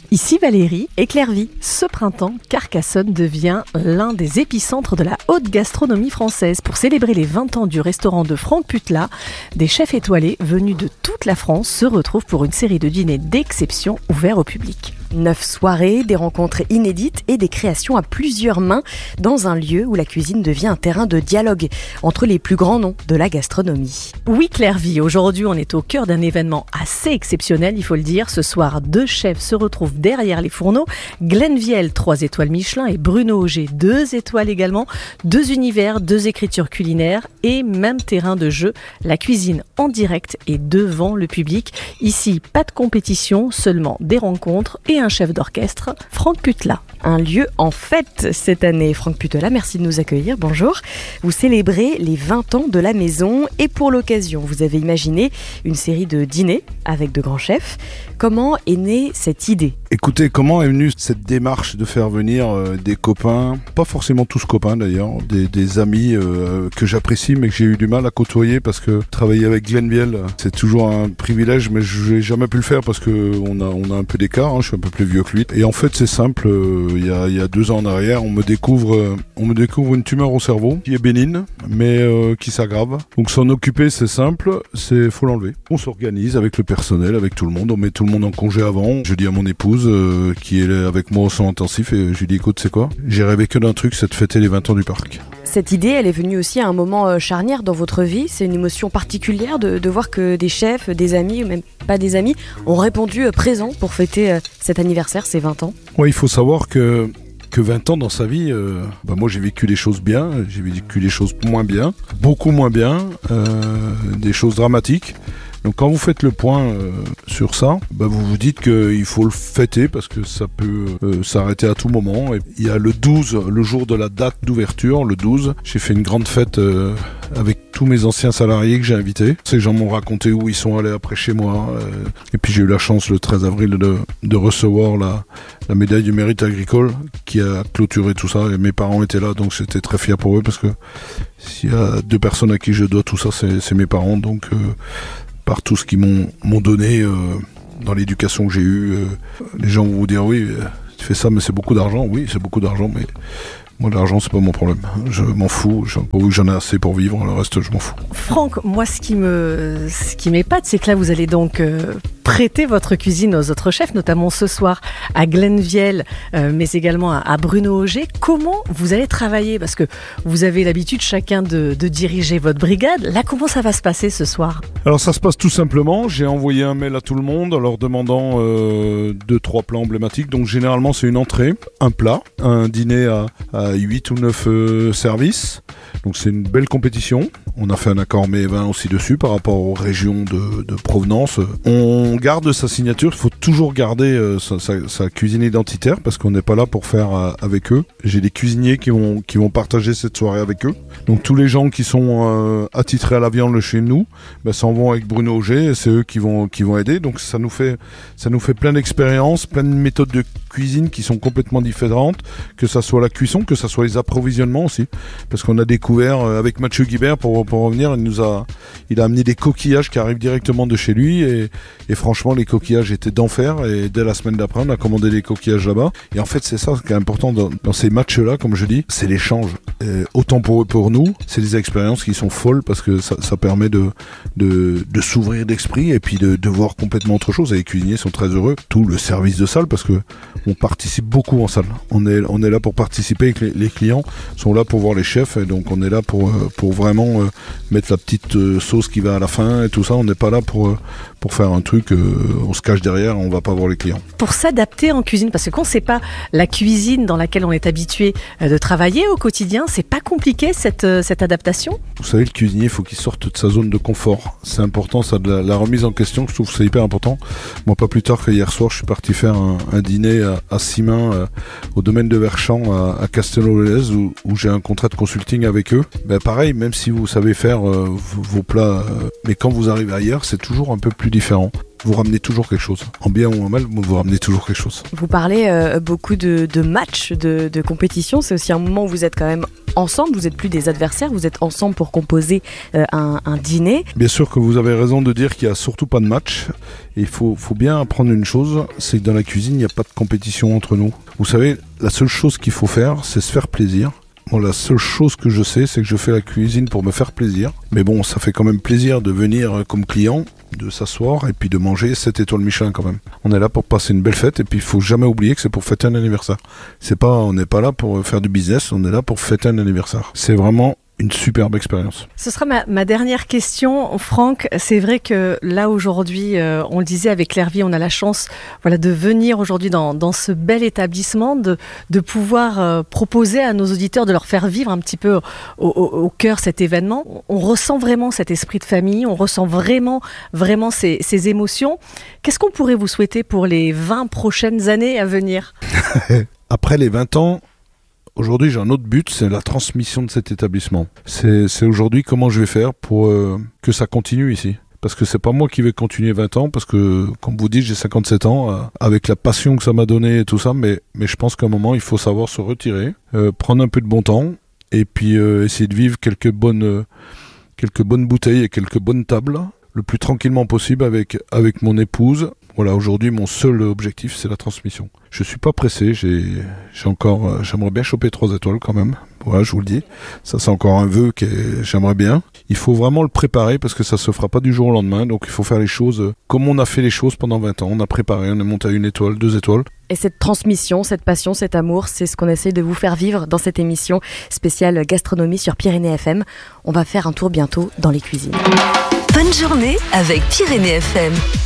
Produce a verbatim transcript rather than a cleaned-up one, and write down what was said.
Ici Valérie et Clairvy. Ce printemps, Carcassonne devient l'un des épicentres de la haute gastronomie française. Pour célébrer les vingt ans du restaurant de Franck Putela, des chefs étoilés venus de toute la France se retrouvent pour une série de dîners d'exception ouverts au public. Neuf soirées, des rencontres inédites et des créations à plusieurs mains dans un lieu où la cuisine devient un terrain de dialogue entre les plus grands noms de la gastronomie. Oui Clairvy, aujourd'hui on est au cœur d'un événement assez exceptionnel, il faut le dire. Ce soir, deux chefs se retrouvent derrière les fourneaux. Glenn Viel, trois étoiles Michelin, et Bruno Auger, deux étoiles également. Deux univers, deux écritures culinaires et même terrain de jeu. La cuisine en direct et devant le public. Ici, pas de compétition, seulement des rencontres et un chef d'orchestre, Franck Putela. Un lieu en fête cette année. Franck Putela, merci de nous accueillir. Bonjour. Vous célébrez les vingt ans de la maison et pour l'occasion, vous avez imaginé une série de dîners avec de grands chefs. Comment est née cette idée ? Écoutez, comment est venue cette démarche de faire venir euh, des copains, pas forcément tous copains d'ailleurs, des, des amis euh, que j'apprécie mais que j'ai eu du mal à côtoyer parce que travailler avec Glenn Viel, c'est toujours un privilège, mais je n'ai jamais pu le faire parce qu'on a, on a un peu d'écart, hein, je suis un peu plus vieux que lui. Et en fait c'est simple, euh, il y a, il y a deux ans en arrière, on me découvre, euh, on me découvre une tumeur au cerveau qui est bénigne mais euh, qui s'aggrave. Donc s'en occuper c'est simple, c'est faut l'enlever. On s'organise avec le personnel, avec tout le monde, on met tout le monde en congé avant. Je dis à mon épouse euh, qui est avec moi au soin intensif et je lui dis écoute c'est quoi ? J'ai rêvé que d'un truc, c'est de fêter les vingt ans du parc. Cette idée, elle est venue aussi à un moment charnière dans votre vie. C'est une émotion particulière de, de voir que des chefs, des amis, ou même pas des amis, ont répondu présent pour fêter cet anniversaire, ces vingt ans. Oui, il faut savoir que que vingt ans dans sa vie, euh, bah moi j'ai vécu des choses bien, j'ai vécu des choses moins bien, beaucoup moins bien, euh, des choses dramatiques. Donc quand vous faites le point euh, sur ça, bah vous vous dites qu'il faut le fêter parce que ça peut euh, s'arrêter à tout moment. Et il y a le douze, le jour de la date d'ouverture, le douze, j'ai fait une grande fête euh, avec tous mes anciens salariés que j'ai invités. Ces gens m'ont raconté où ils sont allés après chez moi. Euh, et puis j'ai eu la chance le treize avril de, de recevoir la, la médaille du mérite agricole qui a clôturé tout ça. Et mes parents étaient là, donc j'étais très fier pour eux parce que s'il y a deux personnes à qui je dois tout ça, c'est, c'est mes parents. Donc euh, par tout ce qu'ils m'ont, m'ont donné euh, dans l'éducation que j'ai eue. Euh, les gens vont vous dire oui, euh, tu fais ça mais c'est beaucoup d'argent. Oui, c'est beaucoup d'argent, mais moi l'argent c'est pas mon problème. Je m'en fous, j'en, j'en ai assez pour vivre, le reste je m'en fous. Franck, moi ce qui me, ce qui m'épate, c'est que là vous allez donc euh, prêter votre cuisine aux autres chefs, notamment ce soir à Glenn Viel, euh, mais également à, à Bruno Auger. Comment vous allez travailler ? Parce que vous avez l'habitude chacun de, de diriger votre brigade. Là, comment ça va se passer ce soir ? Alors ça se passe tout simplement, j'ai envoyé un mail à tout le monde en leur demandant euh, deux, trois plats emblématiques. Donc généralement c'est une entrée, un plat, un dîner à, à huit ou neuf euh, services. Donc c'est une belle compétition. On a fait un accord mets et vins aussi dessus par rapport aux régions de, de provenance. On garde sa signature, il faut toujours garder euh, sa, sa, sa cuisine identitaire parce qu'on n'est pas là pour faire euh, avec eux. J'ai des cuisiniers qui vont, qui vont partager cette soirée avec eux. Donc tous les gens qui sont euh, attitrés à la viande chez nous ben, s'en vont avec Bruno Auger et c'est eux qui vont, qui vont aider. Donc ça nous fait, ça nous fait plein d'expériences, plein de méthodes de cuisine qui sont complètement différentes, que ça soit la cuisson, que ça soit les approvisionnements aussi. Parce qu'on a découvert euh, avec Mathieu Guibert, pour, pour revenir, il nous a, il a amené des coquillages qui arrivent directement de chez lui et, et franchement les coquillages étaient d'enfer et dès la semaine d'après on a commandé des coquillages là-bas. Et en fait c'est ça ce qui est important dans, dans ces matchs-là, comme je dis, c'est l'échange. Et autant pour eux pour nous, c'est des expériences qui sont folles parce que ça, ça permet de, de, de s'ouvrir d'esprit et puis de, de voir complètement autre chose. Et les cuisiniers sont très heureux. Tout le service de salle parce que on participe beaucoup en salle. On est, on est là pour participer avec les, les clients sont là pour voir les chefs et donc on est là pour, pour vraiment euh, mettre la petite euh, sauce qui va à la fin et tout ça. On n'est pas là pour, euh, pour faire un truc, euh, on se cache derrière, on va pas voir les clients. Pour s'adapter en cuisine, parce que quand c'est pas la cuisine dans laquelle on est habitué euh, de travailler au quotidien, c'est pas compliqué cette, euh, cette adaptation ? Vous savez, le cuisinier, il faut qu'il sorte de sa zone de confort. C'est important, ça, de la, la remise en question, je trouve que c'est hyper important. Moi, pas plus tard que hier soir, je suis parti faire un, un dîner à, à Simain, euh, au domaine de Verchamp, à, à Castelnau-le-Lez, où, où j'ai un contrat de consulting avec eux. Ben, pareil, même si vous savez faire euh, vos, vos plats, euh, mais quand vous arrivez ailleurs, c'est toujours un peu plus différent. vous ramenez toujours quelque chose. En bien ou en mal, vous ramenez toujours quelque chose. Vous parlez euh, beaucoup de, de matchs, de, de compétitions. C'est aussi un moment où vous êtes quand même ensemble. Vous n'êtes plus des adversaires, vous êtes ensemble pour composer euh, un, un dîner. Bien sûr que vous avez raison de dire qu'il n'y a surtout pas de match. Et il faut, faut bien apprendre une chose, c'est que dans la cuisine, il n'y a pas de compétition entre nous. Vous savez, la seule chose qu'il faut faire, c'est se faire plaisir. Bon, la seule chose que je sais, c'est que je fais la cuisine pour me faire plaisir. Mais bon, ça fait quand même plaisir de venir comme client, de s'asseoir et puis de manger sept étoiles Michelin quand même. On est là pour passer une belle fête et puis il faut jamais oublier que c'est pour fêter un anniversaire. C'est pas, on n'est pas là pour faire du business, on est là pour fêter un anniversaire. C'est vraiment une superbe expérience. Ce sera ma, ma dernière question, Franck. C'est vrai que là aujourd'hui, euh, on le disait avec Clairvy, on a la chance, voilà, de venir aujourd'hui dans, dans ce bel établissement, de, de pouvoir euh, proposer à nos auditeurs de leur faire vivre un petit peu au, au, au cœur cet événement. On ressent vraiment cet esprit de famille, on ressent vraiment, vraiment ces, ces émotions. Qu'est-ce qu'on pourrait vous souhaiter pour les vingt prochaines années à venir ? Après les vingt ans, aujourd'hui, j'ai un autre but, c'est la transmission de cet établissement. C'est, c'est aujourd'hui comment je vais faire pour euh, que ça continue ici. Parce que c'est pas moi qui vais continuer vingt ans, parce que, comme vous dites, j'ai cinquante-sept ans, euh, avec la passion que ça m'a donné et tout ça, mais, mais je pense qu'à un moment, il faut savoir se retirer, euh, prendre un peu de bon temps, et puis euh, essayer de vivre quelques bonnes, euh, quelques bonnes bouteilles et quelques bonnes tables, le plus tranquillement possible avec, avec mon épouse. Voilà, aujourd'hui, mon seul objectif, c'est la transmission. Je suis pas pressé, j'ai, j'ai encore, euh, j'aimerais bien choper trois étoiles quand même. Voilà, je vous le dis. Ça, c'est encore un vœu que j'aimerais bien. Il faut vraiment le préparer parce que ça se fera pas du jour au lendemain. Donc, il faut faire les choses euh, comme on a fait les choses pendant vingt ans. On a préparé, on est monté à une étoile, deux étoiles. Et cette transmission, cette passion, cet amour, c'est ce qu'on essaie de vous faire vivre dans cette émission spéciale gastronomie sur Pyrénées F M. On va faire un tour bientôt dans les cuisines. Bonne journée avec Pyrénées F M.